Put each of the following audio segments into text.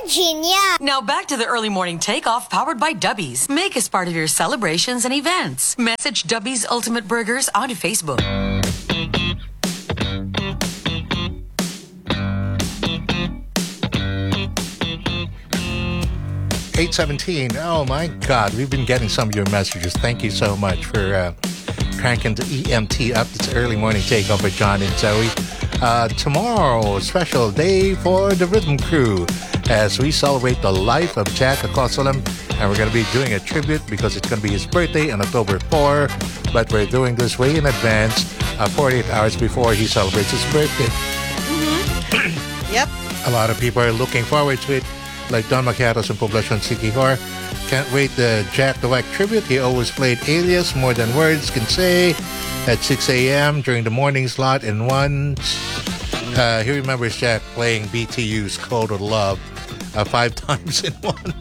Virginia. Now back to the early morning takeoff powered by Dubbies. Make us part of your celebrations and events. Message Dubbies Ultimate Burgers onto Facebook. 8:17. Oh my God, we've been getting some of your messages. Thank you so much for cranking the EMT up. It's early morning takeoff with John and Zoe. Tomorrow, special day for the Rhythm Crew as we celebrate the life of Jack Acosalam, and we're going to be doing a tribute because it's going to be his birthday on October 4, but we're doing this way in advance, 48 hours before he celebrates his birthday. Mm-hmm. Yep. A lot of people are looking forward to it, like Don Maciatos and Poblacion Siquijor. Can't wait the Jack the Wack tribute. He always played Alias, More Than Words Can Say, at 6 a.m. during the morning slot. And once he remembers Jack playing BTU's Code of Love 5 times in one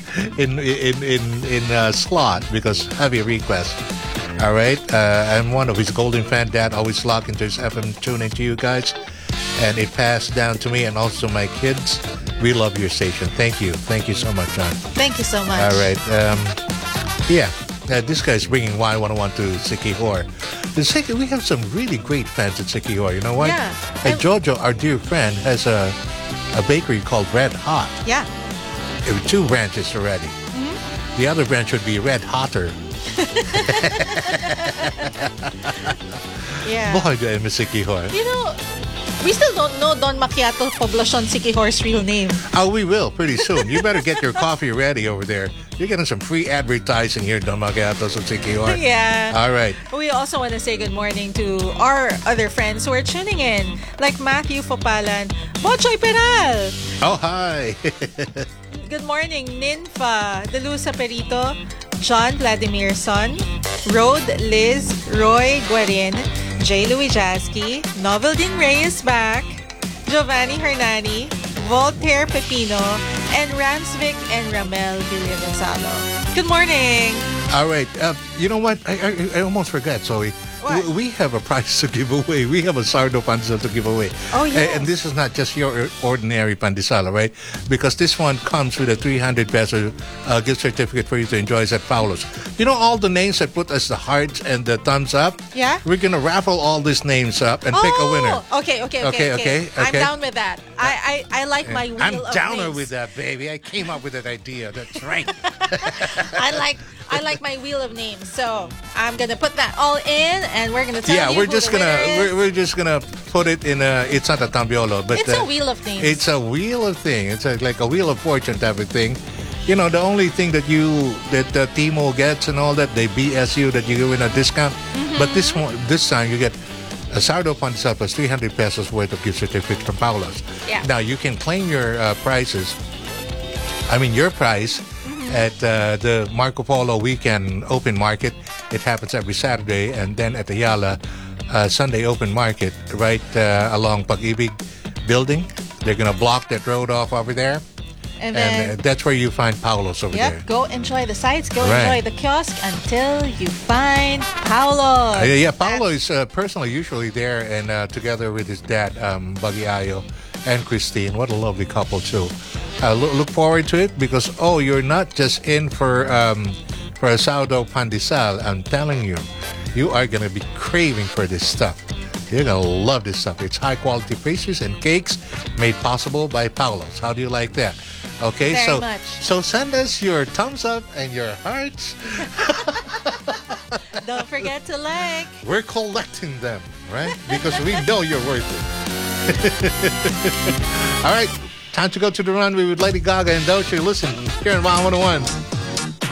in slot because heavy request. All right, I'm one of his golden fan. Dad always locked into his FM tuning to you guys, and it passed down to me and also my kids. We love your station. Thank you so much, John. Thank you so much. All right, this guy's bringing Y101 to Siquijor. We have some really great fans at Siquijor. You know what? Yeah. And Jojo, our dear friend, has a bakery called Red Hot. Yeah. There were 2 branches already. Mm-hmm. The other branch would be Red Hotter. Yeah. Boy, do I miss Siquijor. You know, we still don't know Don Maciato Poblacion Siquijor's real name. Oh, we will pretty soon. You better get your coffee ready over there. You're getting some free advertising here, Don Maciatos of Siquijor. Yeah. All right. We also want to say good morning to our other friends who are tuning in, like Matthew Fopalan, Bochoy Peral. Oh, hi. Good morning, Ninfa, Delusa Perito, John Vladimir Son, Rode Liz, Roy Guarin, J. Louis Jasky, Novildin Reyes back, Giovanni Hernani, Voltaire Pepino, and Ransvic and Ramel Villarezalo. Good morning. All right. You know what? I almost forgot, Zoe. What? We have a prize to give away. We have a sardo pandesal to give away. Oh, yes. And this is not just your ordinary pandesal, right? Because this one comes with a 300 peso gift certificate for you to enjoy at Paulo's. You know all the names I put as the hearts and the thumbs up? Yeah. We're going to raffle all these names up and pick a winner. Okay. I'm down with that. I like my wheel I'm of downer names. with that, baby. I came up with that idea. That's right. I like my wheel of names. So I'm gonna put that all in, and we're gonna tell you we're who just the gonna winner is. we're just gonna put it in a. It's not a tambiolo, but It's a wheel of names. It's a wheel of thing. It's like a wheel of fortune type of thing. You know, the only thing that Timo gets and all that, they BS you that you win a discount. Mm-hmm. But this time you get a sardo pandesal plus 300 pesos worth of gift certificate from Paulo's. Yeah. Now you can claim your prizes. Your prize at the Marco Polo Weekend Open Market. It happens every Saturday, and then at the Yala Sunday Open Market, right along Pag-ibig building. They're gonna block that road off over there. And then, that's where you find Paulo's over there. Go enjoy the sights. Go Right. enjoy the kiosk until you find Paulo. Paulo is personally usually there, and together with his dad, Buggy Ayo, and Christine. What a lovely couple too. Look forward to it because you're not just in for a sourdough pandesal. I'm telling you, you are gonna be craving for this stuff. You're gonna love this stuff. It's high quality pastries and cakes made possible by Paulo's. How do you like that? Okay, Very much. So send us your thumbs up and your hearts. Don't forget to like. We're collecting them, right? Because we know you're worth it. All right, time to go to the runway with Lady Gaga and Doja. Listen, here in Y101.